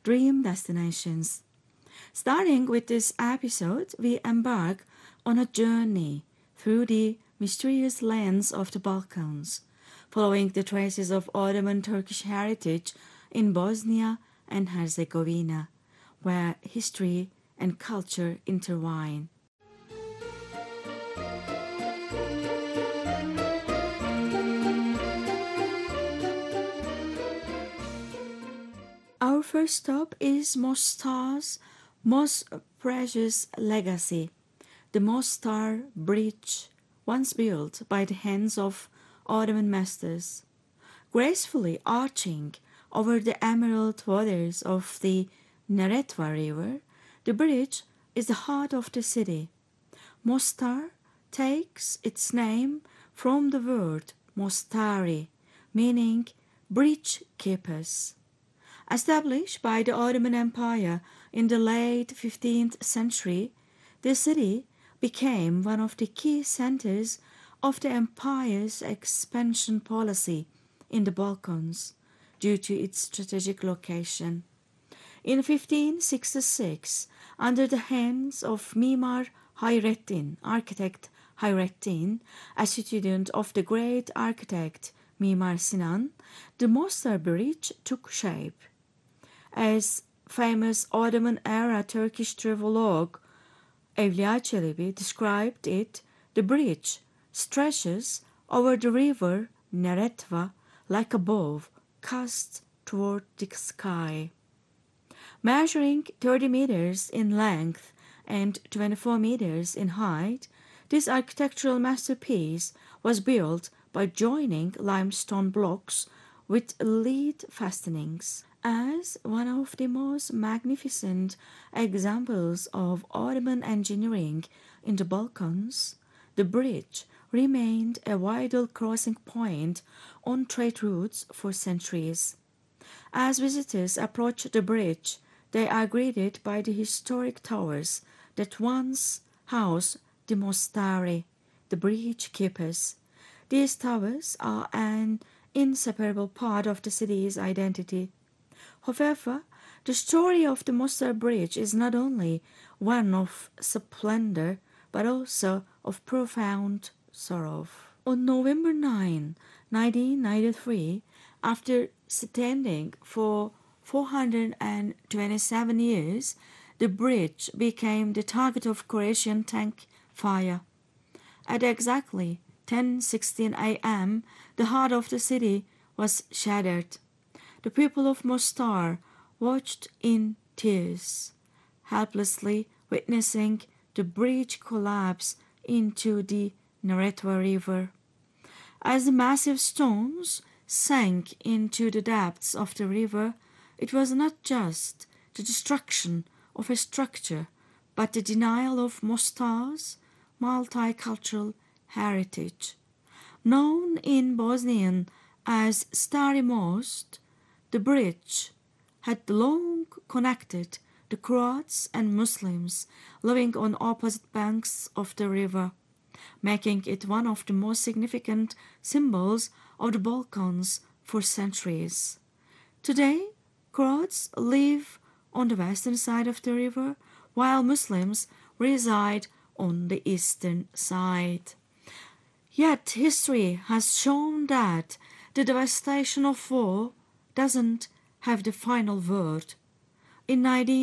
dream destinations. Starting with this episode, we embark on a journey through the mysterious lands of the Balkans, following the traces of Ottoman Turkish heritage in Bosnia and Herzegovina, where history and culture intertwine. Our first stop is Mostar's most precious legacy, the Mostar Bridge, once built by the hands of Ottoman masters. Gracefully arching over the emerald waters of the Neretva River, the bridge is the heart of the city. Mostar takes its name from the word Mostari, meaning bridge keepers. Established by the Ottoman Empire in the late 15th century, the city became one of the key centers of the empire's expansion policy in the Balkans due to its strategic location. In 1566, under the hands of Mimar Hayrettin, architect Hayrettin, a student of the great architect Mimar Sinan, the Mostar Bridge took shape. As famous Ottoman-era Turkish travelogue Evliya Çelebi described it, the bridge stretches over the river Neretva like a bow cast toward the sky. Measuring 30 meters in length and 24 meters in height, this architectural masterpiece was built by joining limestone blocks with lead fastenings. As one of the most magnificent examples of Ottoman engineering in the Balkans, the bridge remained a vital crossing point on trade routes for centuries. As visitors approach the bridge, they are greeted by the historic towers that once housed the Mostari, the bridge keepers. These towers are an inseparable part of the city's identity. However, the story of the Mostar Bridge is not only one of splendor, but also of profound sorrow. On November 9, 1993, after standing for 427 years, the bridge became the target of Croatian tank fire. At exactly 10:16 a.m., the heart of the city was shattered. The people of Mostar watched in tears, helplessly witnessing the bridge collapse into the Neretva River. As the massive stones sank into the depths of the river, it was not just the destruction of a structure, but the denial of Mostar's multicultural heritage. Known in Bosnian as Stari Most, the bridge had long connected the Croats and Muslims living on opposite banks of the river, making it one of the most significant symbols of the Balkans for centuries. Today, Croats live on the western side of the river, while Muslims reside on the eastern side. Yet history has shown that the devastation of war doesn't have the final word. In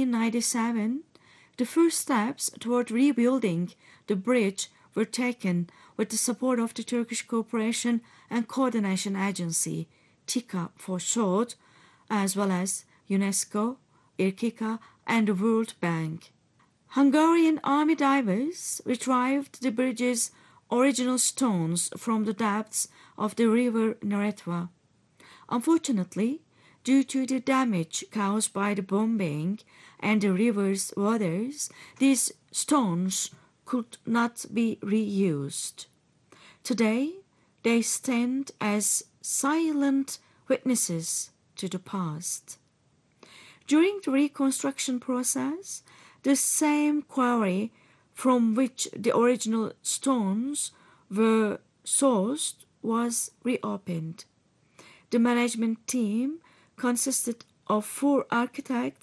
1997, the first steps toward rebuilding the bridge were taken with the support of the Turkish Cooperation and Coordination Agency, TİKA for short, as well as UNESCO, IRKİKA, and the World Bank. Hungarian army divers retrieved the bridge's original stones from the depths of the river Neretva. Unfortunately, due to the damage caused by the bombing and the river's waters, these stones could not be reused. Today, they stand as silent witnesses to the past. During the reconstruction process, the same quarry from which the original stones were sourced was reopened. The management team consisted of 4 architects